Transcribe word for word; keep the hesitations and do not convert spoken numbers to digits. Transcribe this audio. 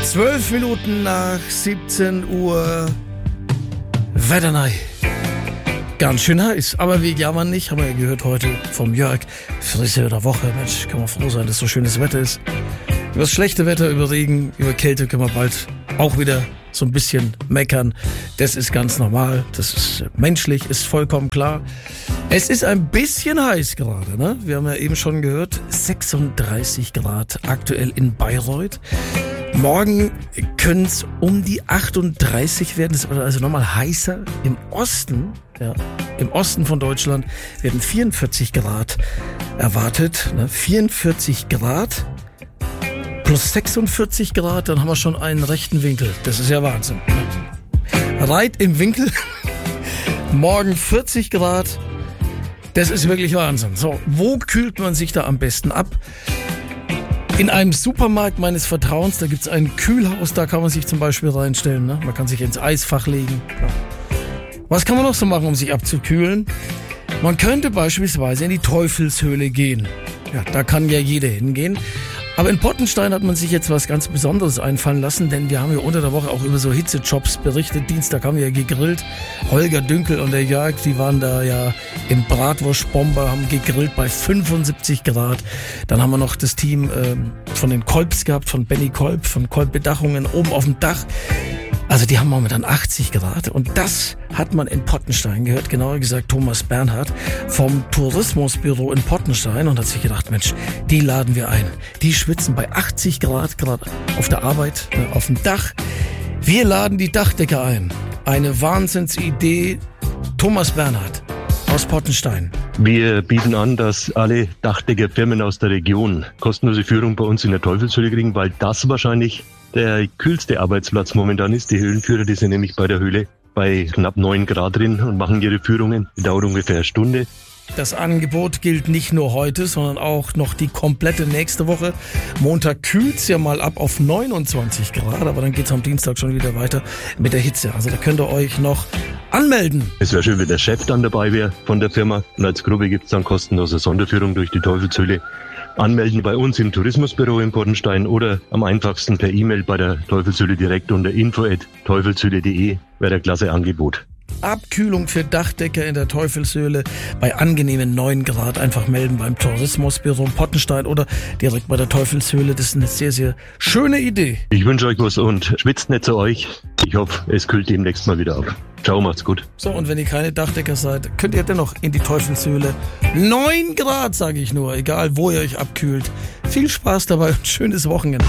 Zwölf Minuten nach siebzehn Uhr. Wetternei. Ganz schön heiß, aber wir jammern nicht, haben wir ja gehört heute vom Jörg. Frische der Woche, Mensch, kann man froh sein, dass so schönes Wetter ist. Über das schlechte Wetter, über Regen, über Kälte können wir bald auch wieder so ein bisschen meckern. Das ist ganz normal, das ist menschlich, ist vollkommen klar. Es ist ein bisschen heiß gerade, ne? Wir haben ja eben schon gehört, sechsunddreißig Grad aktuell in Bayreuth. Morgen können es um die achtunddreißig werden, das wird also nochmal heißer. Im Osten, ja, im Osten von Deutschland werden vierundvierzig Grad erwartet, ne? vierundvierzig Grad plus sechsundvierzig Grad, dann haben wir schon einen rechten Winkel. Das ist ja Wahnsinn. Ne? Reit im Winkel, morgen vierzig Grad, das ist wirklich Wahnsinn. So, wo kühlt man sich da am besten ab? In einem Supermarkt meines Vertrauens, da gibt's ein Kühlhaus, da kann man sich zum Beispiel reinstellen. Ne? Man kann sich ins Eisfach legen. Was kann man noch so machen, um sich abzukühlen? Man könnte beispielsweise in die Teufelshöhle gehen. Ja, da kann ja jeder hingehen. Aber in Pottenstein hat man sich jetzt was ganz Besonderes einfallen lassen, denn wir haben ja unter der Woche auch über so Hitzejobs berichtet. Dienstag haben wir ja gegrillt. Holger Dünkel und der Jörg, die waren da ja im Bratwurstbomber, haben gegrillt bei fünfundsiebzig Grad. Dann haben wir noch das Team äh, von den Kolbs gehabt, von Benny Kolb, von Kolb Bedachungen oben auf dem Dach. Also die haben momentan achtzig Grad und das hat man in Pottenstein gehört, genauer gesagt Thomas Bernhard vom Tourismusbüro in Pottenstein und hat sich gedacht, Mensch, die laden wir ein. Die schwitzen bei achtzig Grad gerade auf der Arbeit, auf dem Dach. Wir laden die Dachdecker ein. Eine Wahnsinnsidee. Thomas Bernhard aus Pottenstein. Wir bieten an, dass alle Dachdeckerfirmen aus der Region kostenlose Führung bei uns in der Teufelshöhle kriegen, weil das wahrscheinlich der kühlste Arbeitsplatz momentan ist. Die Höhlenführer, die sind nämlich bei der Höhle bei knapp neun Grad drin und machen ihre Führungen. Die dauern ungefähr eine Stunde. Das Angebot gilt nicht nur heute, sondern auch noch die komplette nächste Woche. Montag kühlt's ja mal ab auf neunundzwanzig Grad, aber dann geht's am Dienstag schon wieder weiter mit der Hitze. Also da könnt ihr euch noch anmelden. Es wäre schön, wenn der Chef dann dabei wäre von der Firma. Und als Gruppe gibt's dann kostenlose Sonderführung durch die Teufelshöhle. Anmelden bei uns im Tourismusbüro in Pottenstein oder am einfachsten per E-Mail bei der Teufelshöhle direkt unter info at teufelshöhle punkt de. Wäre ein klasse Angebot. Abkühlung für Dachdecker in der Teufelshöhle bei angenehmen neun Grad. Einfach melden beim Tourismusbüro in Pottenstein oder direkt bei der Teufelshöhle. Das ist eine sehr, sehr schöne Idee. Ich wünsche euch was und schwitzt nicht zu euch. Ich hoffe, es kühlt demnächst mal wieder ab. Ciao, macht's gut. So, und wenn ihr keine Dachdecker seid, könnt ihr dennoch in die Teufelshöhle. neun Grad, sage ich nur, egal wo ihr euch abkühlt. Viel Spaß dabei und schönes Wochenende.